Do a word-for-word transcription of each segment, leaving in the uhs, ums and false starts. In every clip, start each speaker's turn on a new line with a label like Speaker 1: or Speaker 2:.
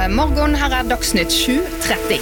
Speaker 1: God morgen, her er Dagsnytt sju tretti.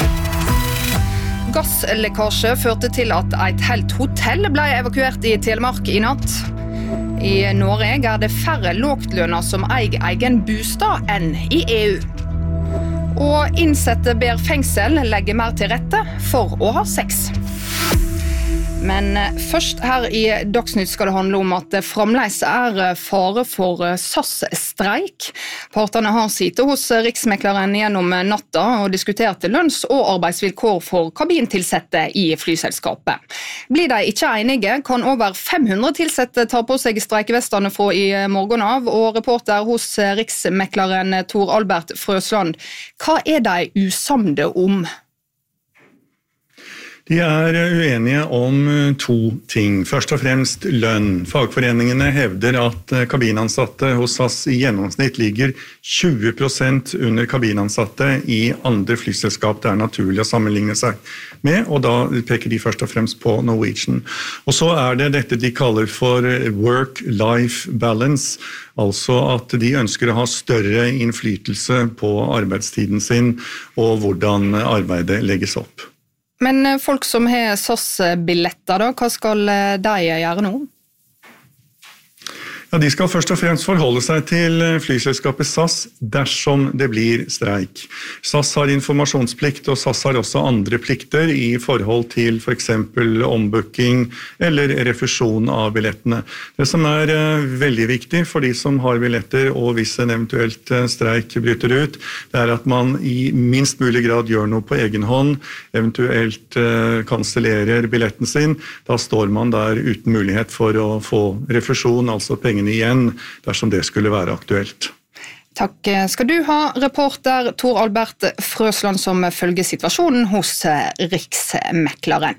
Speaker 1: Gasslekkasje førte til at et helt hotell ble evakuert i Telemark i natt. I Norge er det færre lågtlønner som eier egen bostad enn i E U. Og innsette ber fengsel legge mer til rette for å ha sex. Men først her i Dagsnytt skal det handle om at det fremdeles er fare for S A S-streik. Partene har sittet hos Riksmekleren gjennom natta og diskutert lønns- og arbeidsvilkår for kabintilsette i flyselskapet. Blir de ikke enige, kan over fem hundre tilsette ta på seg streikevestene fra i morgen av, og reporter hos Riksmekleren Tor Albert Frøsland, hva er de usamde om?
Speaker 2: De er uenige om to ting. Først og fremst lønn. Fagforeningene hevder at kabinansatte hos S A S i gjennomsnitt ligger tjue prosent under kabinansatte i andre flyselskap det er naturlig å sammenligne seg med, og da peker de først og fremst på Norwegian. Og så er det dette de kaller for work-life balance, altså at de ønsker å ha større innflytelse på arbeidstiden sin og hvordan arbeidet legges opp.
Speaker 1: Men folk som har S A S-billetter, da, hva skal de gjøre nå?
Speaker 2: Ja, de skal først og fremst forholde seg til flyselskapet S A S dersom det blir streik. S A S har informasjonsplikt, og S A S har også andre plikter i forhold til for eksempel ombooking eller refusjon av billettene. Det som er veldig viktig for de som har billetter, og hvis en eventuelt streik bryter ut, det er at man i minst mulig grad gjør noe på egen hånd, eventuelt kansellerer billetten sin. Da står man der uten mulighet for å få refusjon, altså penger igjen, dersom det skulle være aktuelt.
Speaker 1: Takk skal du ha, reporter Tor Albert Frøsland, som følger situasjonen hos Riksmekleren.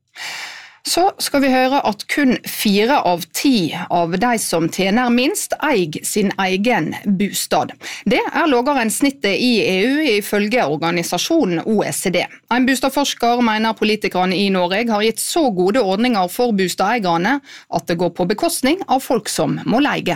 Speaker 1: Så skal vi høre at kun fire av ti av de som tjener minst eier sin egen bostad. Det er lavere enn snittet i E U ifølge organisasjonen O E C D. En bostadforsker mener politikerne i Norge har gitt så gode ordninger for bostadeierne at det går på bekostning av folk som må leie.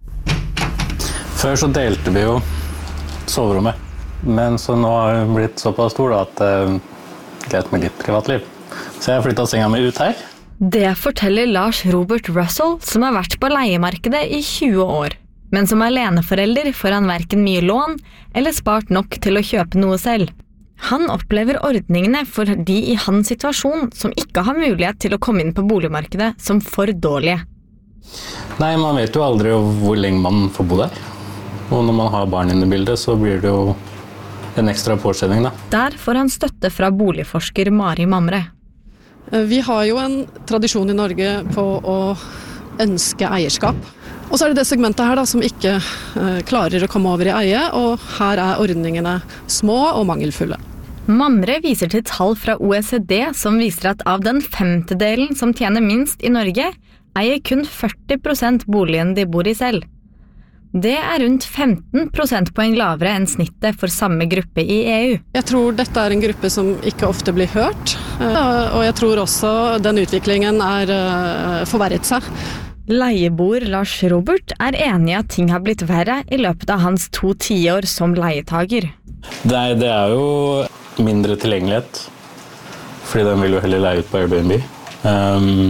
Speaker 3: Før så delte vi jo soverommet, men så nå har det blitt såpass stor at det er greit med litt privatliv. Så jeg har flyttet senga mi ut her.
Speaker 4: Det forteller Lars Robert Russell, som har vært på leiemarkedet i tjue år. Men som aleneforelder får han hverken mye lån eller spart nok til å kjøpe noe selv. Han opplever ordningene for de i hans situasjon som ikke har mulighet til å komme inn på boligmarkedet som for dårlige.
Speaker 3: Nei, man vet jo aldri hvor lenge man får bo der. Og når man har barn inne i bildet, så blir det jo en ekstra påkjenning da.
Speaker 4: Der får han støtte fra boligforsker Mari Mamre.
Speaker 5: Vi har jo en tradisjon i Norge på å ønske eierskap. Og så er det det segmentet her da, som ikke eh, klarer å komme over i eie, og her er ordningene små og mangelfulle.
Speaker 4: Mamre viser til tall fra O E C D som viser at av den femtedelen som tjener minst i Norge, eier kun førti prosent boligen de bor i selv. Det er rundt femten prosentpoeng lavere enn snittet for samme gruppe i E U.
Speaker 5: Jeg tror dette er en gruppe som ikke ofte blir hørt, og jeg tror også den utviklingen er forverret seg.
Speaker 4: Leieboer Lars Robert er enig i at ting har blitt verre i løpet av hans to tiår som leietager.
Speaker 3: Det er, det er jo mindre tilgjengelighet, fordi den vil jo heller leie ut på Airbnb. Um,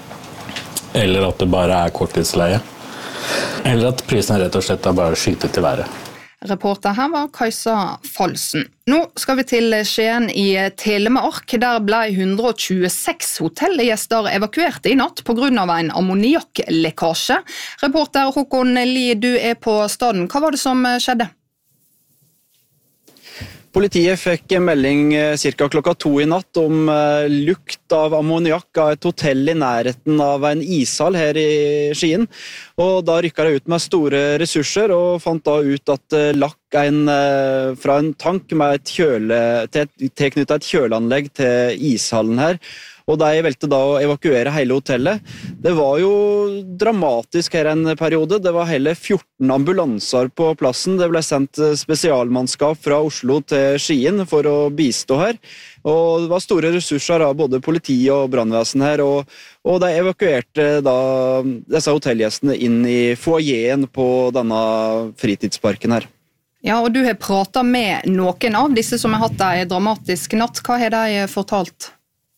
Speaker 3: eller at det bare er korttidsleie. Eller at prisen rett og slett har bare skytet til været.
Speaker 1: Reporter her var Kajsa Falsen. Nå skal vi til Skien i Telemark. Der ble hundre og tjueseks hotellgjester evakuert i natt på grunn av en ammoniakklekkasje. Reporter Håkon Li, du er på staden. Hva var det som skjedde?
Speaker 6: Politiet fikk en melding cirka klokka to i natt om lukt av ammoniakk av et hotell i nærheten av en ishall her i Skien. Og da rykket de ut med store ressurser og fant da ut at det lakk en, fra en tank med et kjøle, tilknyttet et kjøleanlegg til ishallen her. Og de valgte da å evakuere hele hotellet. Det var jo dramatisk her en periode. Det var hele fjorten ambulanser på plassen. Det ble sendt spesialmannskap fra Oslo til Skien for å bistå her. Og det var store ressurser av både politi og brannvesen her, og, og de evakuerte da disse hotellgjestene inn i foajeen på denne fritidsparken her.
Speaker 1: Ja, og du har pratet med noen av disse som har hatt en dramatisk natt. Hva har de fortalt?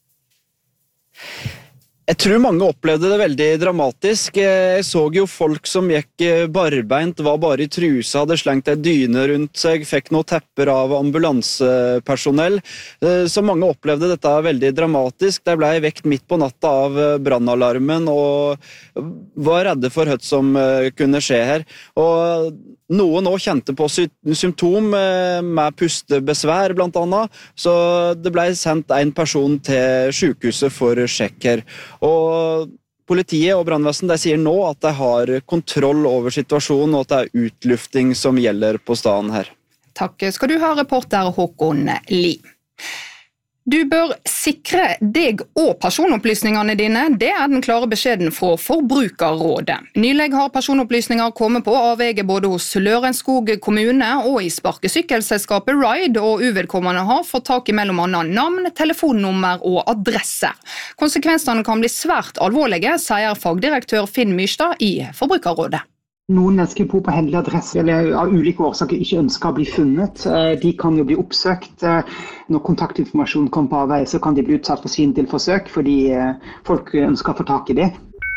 Speaker 6: Jeg tror mange opplevde det veldig dramatisk. Jeg så jo folk som gikk barbeint, var bare i trusa, hadde slengt en dyne rundt seg, fikk noen tepper av ambulansepersonell. Så mange opplevde dette veldig dramatisk. De ble vekt midt på natta av brannalarmen og var redde for hva som kunne skje her. Og noen også kjente på symptom med pustebesvær blant annet, så det ble sendt en person til sykehuset for sjekk her. Og politiet og brannvesen de sier nå at de har kontroll over situasjonen og at det er utlufting som gjelder på stedet her.
Speaker 1: Takk skal du ha, reporter Håkon Li. Du bør sikre deg og personopplysningene dine, det er den klare beskjeden fra Forbrukerrådet. Nylig har personopplysninger kommet på avveie både hos Lørenskog kommune og i sparkesykkelselskapet Ride, og uvedkommende har fått tak i mellom annet navn, telefonnummer og adresser. Konsekvensene kan bli svært alvorlige, sier fagdirektør Finn Myrstad i Forbrukerrådet.
Speaker 7: Noen mennesker bor på hemmelig adresse eller av ulike årsaker ikke ønsker å bli funnet. De kan jo bli oppsøkt. Når kontaktinformasjon kommer på avveie, så kan de bli utsatt for svindelforsøk fordi folk ønsker å få tak i det.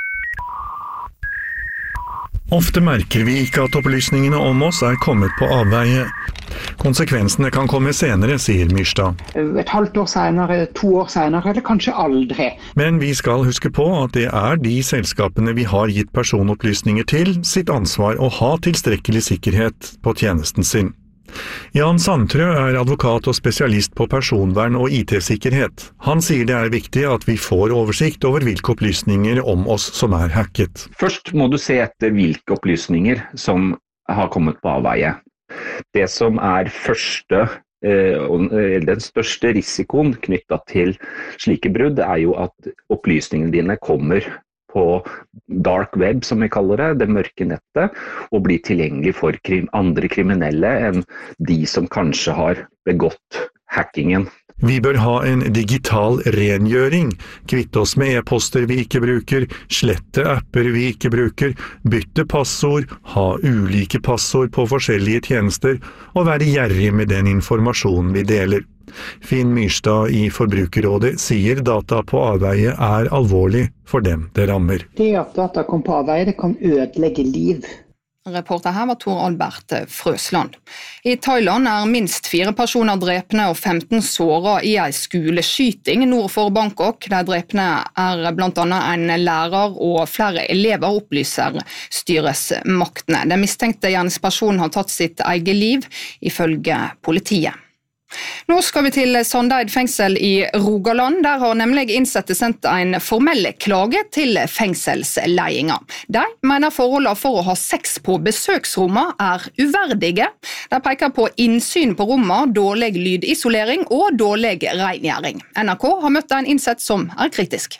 Speaker 2: Ofte merker vi ikke at opplysningene om oss er kommet på avveie. Konsekvensene kan komme senere, sier Myrstad.
Speaker 7: Et halvt år senere, to år senere, eller kanskje aldri.
Speaker 2: Men vi skal huske på at det er de selskapene vi har gitt personopplysninger til, sitt ansvar å ha tilstrekkelig sikkerhet på tjenesten sin. Jan Sandtrø er advokat og spesialist på personvern og I T-sikkerhet. Han sier det er viktig at vi får oversikt over hvilke opplysninger om oss som er hacket.
Speaker 8: Først må du se etter hvilke opplysninger som har kommet på avveie. Det som er første, eh, den største risikoen knyttet til slike brudd er jo at opplysningene dine kommer på dark web, som vi kaller det, det mørke nettet, og blir tilgjengelig for krim, andre kriminelle enn de som kanskje har begått hackingen.
Speaker 2: Vi bør ha en digital rengjøring, kvitte oss med e-poster vi ikke bruker, slette apper vi ikke bruker, bytte passord, ha ulike passord på forskjellige tjenester, og være gjerrig med den informasjonen vi deler. Finn Myrstad i Forbrukerrådet sier data på avveie er alvorlig for dem det rammer.
Speaker 7: Det at data kommer på avveie, det kan ødelegge liv.
Speaker 1: Reporter her var Tor Albert Frøsland. I Thailand er minst fire personer drepne og femten såret i en skoleskyting nord for Bangkok. De drepne er blant annet en lærer og flere elever, opplyser styresmaktene. Den mistenkte gjerningspersonen har tatt sitt eget liv, ifølge politiet. Nå skal vi til Sandeid fengsel i Rogaland. Der har nemlig innsatte sendt en formell klage til fengselsleiinga. De mener forholdene for å ha sex på besøksrommet er uverdige. De peker på innsyn på rommet, dårlig lydisolering og dårlig rengjøring. N R K har møtt en innsatt som er kritisk.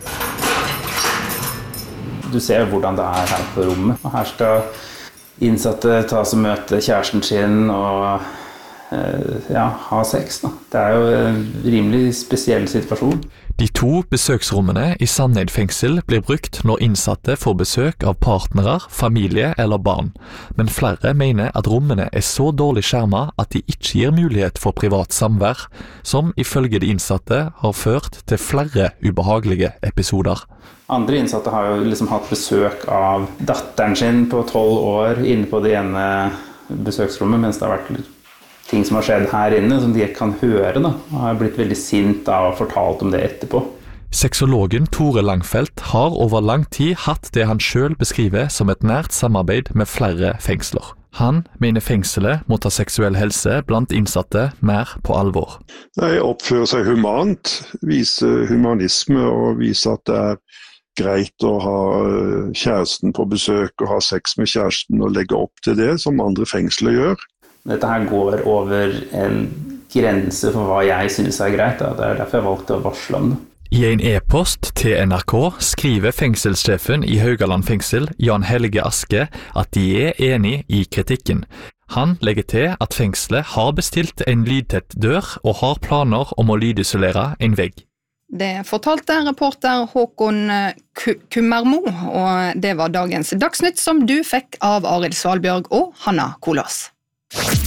Speaker 3: Du ser hvordan det er her på rommet. Og her skal innsatte ta og møte kjæresten sin og ja, ha sex da. Det er jo en rimelig spesiell situasjon.
Speaker 9: De to besøksrommene i Sandeid fengsel blir brukt når innsatte får besøk av partnere, familie eller barn. Men flere mener at rommene er så dårlig skjermet at de ikke gir mulighet for privat samvær, som ifølge de innsatte har ført til flere ubehagelige episoder.
Speaker 3: Andre innsatte har jo liksom hatt besøk av datteren sin på tolv år inne på det ene besøksrommet, mens det har vært litt ting som har skjedd her inne, som de kan høre da, og har blitt veldig sint da, og fortalt om det etterpå.
Speaker 9: Sexologen Tore Langfeldt har over lang tid hatt det han selv beskriver som et nært samarbeid med flere fengsler. Han mener fengselet må ta seksuell helse blant innsatte mer på alvor.
Speaker 10: De oppfører seg humant, viser humanisme og viser at det er greit å ha kjæresten på besøk og ha sex med kjæresten og legge opp til det, som andre fengsler gjør.
Speaker 3: Dette her går over en grense for hva jeg synes er greit. Da. Det er derfor jeg valgte å varsle om det.
Speaker 9: I en e-post til N R K skriver fengselssjefen i Haugaland fengsel, Jan Helge Aske, at de er enig i kritikken. Han legger til at fengselet har bestilt en lydtett dør og har planer om å lydisolere en vegg.
Speaker 1: Det fortalte reporter Håkon Kummermo, og det var dagens Dagsnytt som du fikk av Arild Svalbjørg og Hanna Kolas.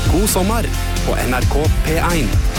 Speaker 11: God sommer på N R K P én.